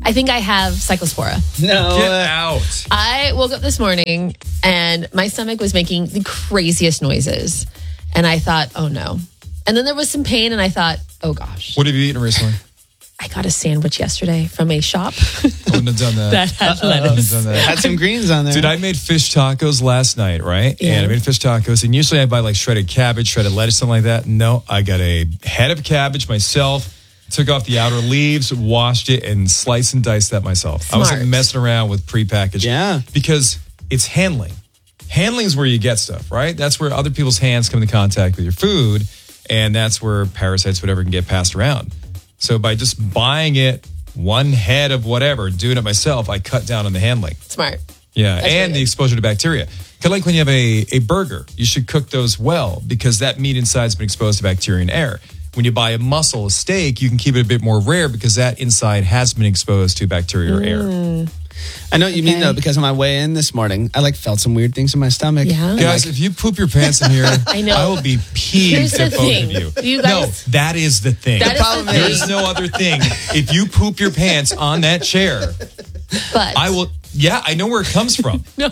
I think I have Cyclospora. No. Get out. I woke up this morning and my stomach was making the craziest noises. And I thought, oh no. And then there was some pain and I thought, oh gosh. What have you eaten recently? I got a sandwich yesterday from a shop I wouldn't have done that. that had lettuce. Done that. Had some greens on there. Dude, I made fish tacos last night, right? Yeah. And I made fish tacos. And usually I buy like shredded cabbage, shredded lettuce, something like that. No, I got a head of cabbage myself, took off the outer leaves, washed it, and sliced and diced that myself. Smart. I wasn't messing around with prepackaged. Yeah. Because it's handling. Handling is where you get stuff, right? That's where other people's hands come into contact with your food. And that's where parasites, whatever, can get passed around. So by just buying it, one head of whatever, doing it myself, I cut down on the handling. Smart. Yeah, That's and really the good. exposure to bacteria. Kind of like when you have a burger, you should cook those well because that meat inside has been exposed to bacteria and air. When you buy a mussel, a steak, you can keep it a bit more rare because that inside has been exposed to bacteria or air. I know what you mean, though, because on my way in this morning, I felt some weird things in my stomach. Yeah. Guys, if you poop your pants in here, I know. I will be Here's peeved the at both thing. of you. You guys- No, that is the thing. That is the problem thing. There's no other thing. If you poop your pants on that chair, But I will. Yeah, I know where it comes from. No,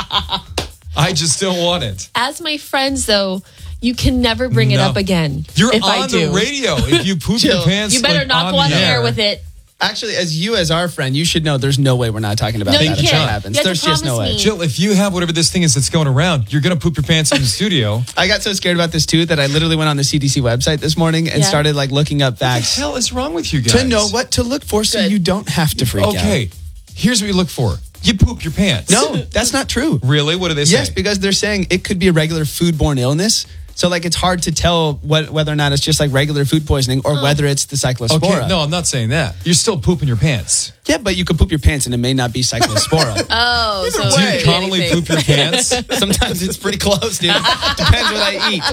I just don't want it. as my friends, though, you can never bring it No. up again. You're if I on do. the radio. If you poop your Jill, pants, You better like, not go on the air with it. Actually, as our friend, you should know there's no way we're not talking about No, that you if can't. that happens. You have to There's just no promise way. me. Jill, if you have whatever this thing is that's going around, you're going to poop your pants in the studio. What I got so scared about this, too, that I literally went on the CDC website this morning and Yeah. started looking up the facts hell is wrong with you guys? to know what to look for so Good. you don't have to freak out. Okay, here's what you look for. You poop your pants. No, that's not true. Really? What do they say? Yes, because they're saying it could be a regular foodborne illness. So, it's hard to tell whether or not it's just regular food poisoning or whether it's the cyclospora. Okay, no, I'm not saying that. You're still pooping your pants. Yeah, but you could poop your pants and it may not be cyclospora. Oh, so Do you it could be commonly anything. poop your pants? Sometimes it's pretty close, dude. Depends what I eat.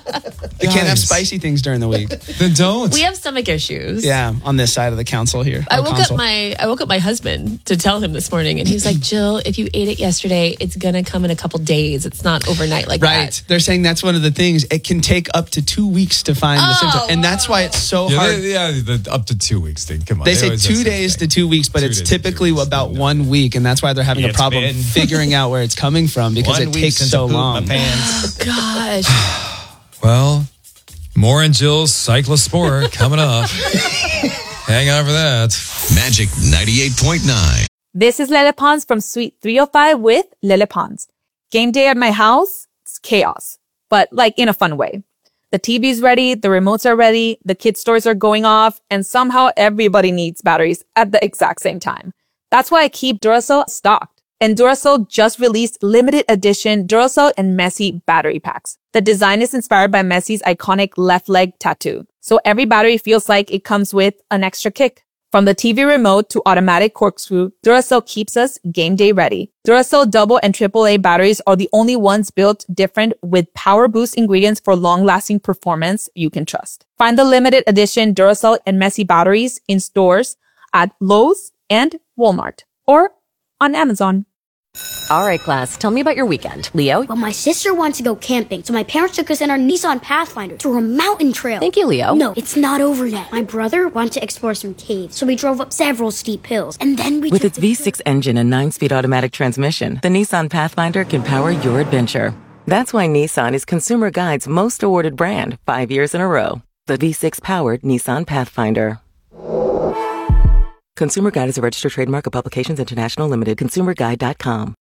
I can't have Guys. spicy things during the week. Then don't. We have stomach issues. Yeah, on this side of the council here. I Or woke console. up my husband to tell him this morning, and he's like, "Jill, if you ate it yesterday, it's gonna come in a couple days. It's not overnight like Right. that." They're saying that's one of the things. It can take up to 2 weeks to find the symptom. And that's why it's so Yeah, hard. the up to 2 weeks thing. Come on. They say always 2 say days thing. to 2 weeks, but 2 it's days to 2 typically weeks. about No. 1 week. And that's why they're having a It's problem been figuring out where it's coming from because 1 it week takes since so I pooped long. my pants. Gosh, Well, more and Jill's Cyclospora coming up. Hang on for that. Magic 98.9. This is Lele Pons from Suite 305 with Lele Pons. Game day at my house, it's chaos, but in a fun way. The TV's ready, the remotes are ready, the kids' toys are going off, and somehow everybody needs batteries at the exact same time. That's why I keep Duracell stocked. And Duracell just released limited edition Duracell and Messi battery packs. The design is inspired by Messi's iconic left leg tattoo. So every battery feels like it comes with an extra kick. From the TV remote to automatic corkscrew, Duracell keeps us game day ready. Duracell double and AAA batteries are the only ones built different with power boost ingredients for long-lasting performance you can trust. Find the limited edition Duracell and Messi batteries in stores at Lowe's and Walmart or on Amazon. All right, class, tell me about your weekend. Leo? Well, my sister wants to go camping, so my parents took us in our Nissan Pathfinder to a mountain trail. Thank you, Leo. No, it's not over yet. My brother wanted to explore some caves, so we drove up several steep hills, and then we With took its V6 engine and 9-speed automatic transmission, the Nissan Pathfinder can power your adventure. That's why Nissan is Consumer Guide's most awarded brand 5 years in a row. The V6-powered Nissan Pathfinder. Consumer Guide is a registered trademark of Publications International Limited. ConsumerGuide.com.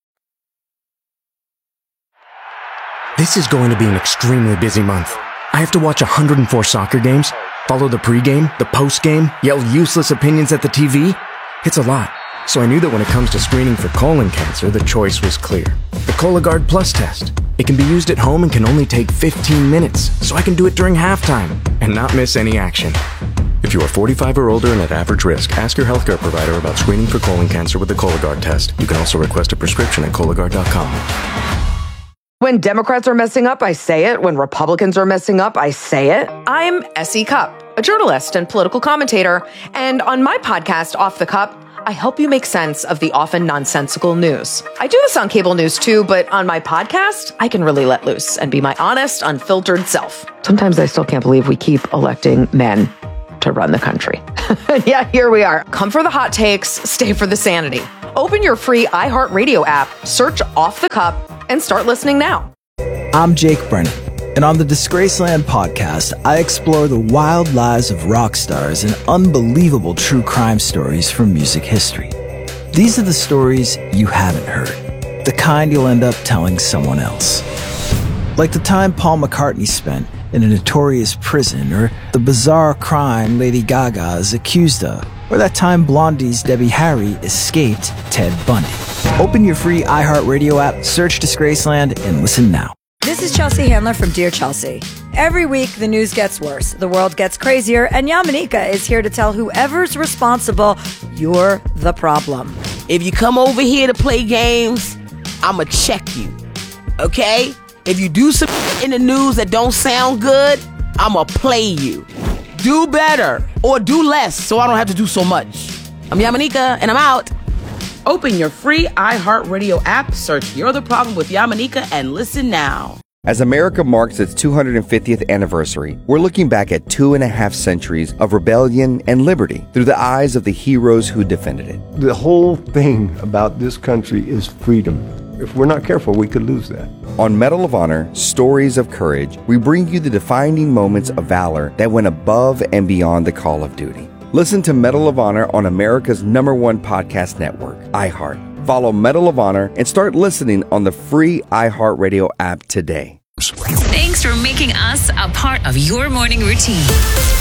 This is going to be an extremely busy month. I have to watch 104 soccer games, follow the pregame, the postgame, yell useless opinions at the TV. It's a lot. So I knew that when it comes to screening for colon cancer, the choice was clear. The Cologuard Plus test. It can be used at home and can only take 15 minutes, so I can do it during halftime and not miss any action. If you are 45 or older and at average risk, ask your healthcare provider about screening for colon cancer with the Cologuard test. You can also request a prescription at Cologuard.com. When Democrats are messing up, I say it. When Republicans are messing up, I say it. I'm Essie Cupp, a journalist and political commentator. And on my podcast, Off the Cup, I help you make sense of the often nonsensical news. I do this on cable news too, but on my podcast, I can really let loose and be my honest, unfiltered self. Sometimes I still can't believe we keep electing men. to run the country. Yeah, here we are. Come for the hot takes, stay for the sanity. Open your free iHeartRadio app, search Off the Cup, and start listening now. I'm Jake Brennan, and on the Disgraceland podcast, I explore the wild lives of rock stars and unbelievable true crime stories from music history. These are the stories you haven't heard, the kind you'll end up telling someone else. Like the time Paul McCartney spent in a notorious prison, or the bizarre crime Lady Gaga is accused of, or that time Blondie's Debbie Harry escaped Ted Bundy. Open your free iHeartRadio app, search Disgraceland, and listen now. This is Chelsea Handler from Dear Chelsea. Every week, the news gets worse, the world gets crazier, and Yamanika is here to tell whoever's responsible, you're the problem. If you come over here to play games, I'ma check you, okay? If you do some in the news that don't sound good, I'ma play you. Do better or do less so I don't have to do so much. I'm Yamanika and I'm out. Open your free iHeartRadio app, search You're the Problem with Yamanika, and listen now. As America marks its 250th anniversary, we're looking back at 2.5 centuries of rebellion and liberty through the eyes of the heroes who defended it. The whole thing about this country is freedom. If we're not careful, we could lose that. On Medal of Honor, Stories of Courage, we bring you the defining moments of valor that went above and beyond the call of duty. Listen to Medal of Honor on America's #1 podcast network, iHeart. Follow Medal of Honor and start listening on the free iHeartRadio app today. Thanks for making us a part of your morning routine.